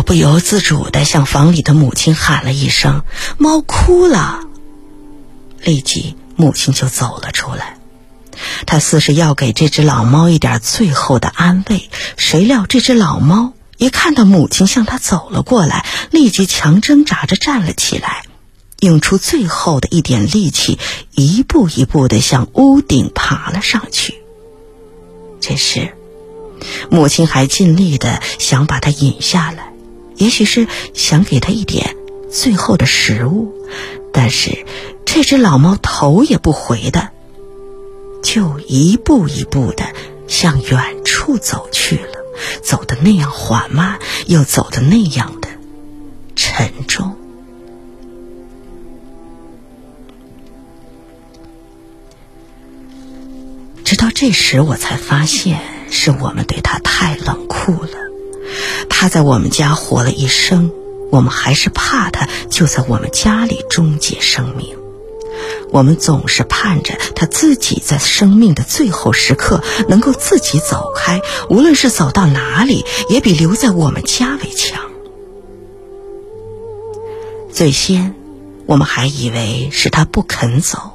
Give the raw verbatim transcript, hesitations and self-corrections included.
不由自主地向房里的母亲喊了一声：猫哭了。立即母亲就走了出来，她似是要给这只老猫一点最后的安慰，谁料这只老猫一看到母亲向他走了过来，立即强挣扎着站了起来，用出最后的一点力气，一步一步地向屋顶爬了上去。这时母亲还尽力地想把它引下来，也许是想给它一点最后的食物，但是这只老猫头也不回的就一步一步地向远处走去了，走得那样缓慢，又走得那样的沉重。直到这时我才发现，是我们对他太冷酷了。他在我们家活了一生，我们还是怕他就在我们家里终结生命。我们总是盼着他自己在生命的最后时刻能够自己走开，无论是走到哪里，也比留在我们家为强。最先我们还以为是他不肯走，